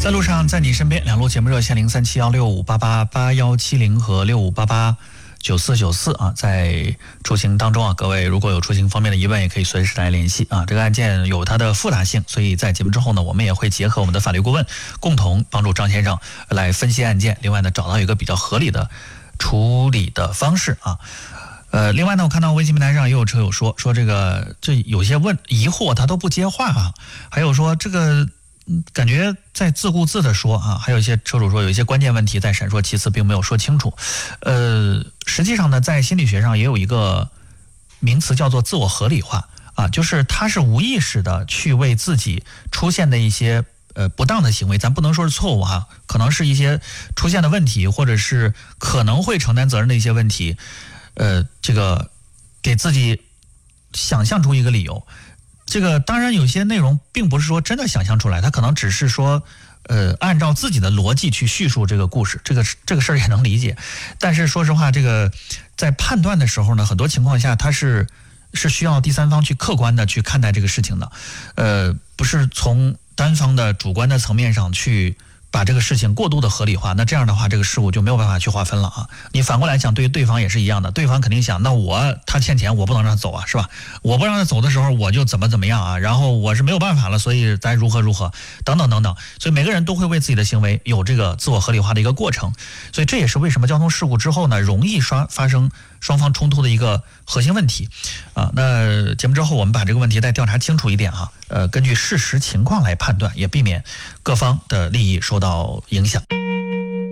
在路上，在你身边，两路节目热线037165888170和65889494啊，在出行当中啊，各位如果有出行方面的疑问，也可以随时来联系啊。这个案件有它的复杂性，所以在节目之后呢，我们也会结合我们的法律顾问，共同帮助张先生来分析案件。另外呢，找到一个比较合理的处理的方式啊。另外呢，我看到微信平台上也有车友说这有些疑惑他都不接话啊，还有说这个感觉在自顾自的说啊，还有一些车主说有一些关键问题在闪烁其词，并没有说清楚。实际上呢，在心理学上也有一个名词叫做自我合理化啊，就是他是无意识的去为自己出现的一些不当的行为，咱不能说是错误啊，可能是一些出现的问题，或者是可能会承担责任的一些问题，这个给自己想象出一个理由。这个当然有些内容并不是说真的想象出来，他可能只是说按照自己的逻辑去叙述这个故事，这个事儿也能理解。但是说实话，这个在判断的时候呢，很多情况下他是需要第三方去客观的去看待这个事情的，不是从单方的主观的层面上去把这个事情过度的合理化，那这样的话这个事物就没有办法去划分了啊。你反过来想，对于对方也是一样的，对方肯定想，那他欠钱，我不能让他走啊，是吧？我不让他走的时候，我就怎么样啊，然后我是没有办法了，所以咱如何等等等等。所以每个人都会为自己的行为有这个自我合理化的一个过程，所以这也是为什么交通事故之后呢，容易发生双方冲突的一个核心问题啊。那节目之后我们把这个问题再调查清楚一点啊，根据事实情况来判断，也避免各方的利益受到影响。